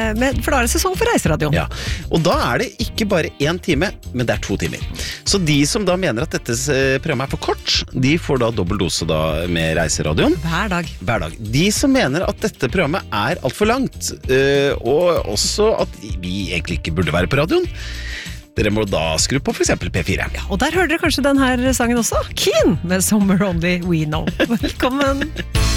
for da det sesong for Reiseradioen. Ja, og da det ikke bare 1 time, men det 2 timer. Så de som da mener at dette programmet for kort, de får da dobbelt dose da med Reiseradioen. Hver dag. Hver dag. De som mener at dette programmet alt for langt, og også at vi egentlig ikke burde være på radioen, dere må da skru på for eksempel P4. Ja, og der hører dere kanskje den her sangen også. Keen med Somewhere Only We Know. Velkommen!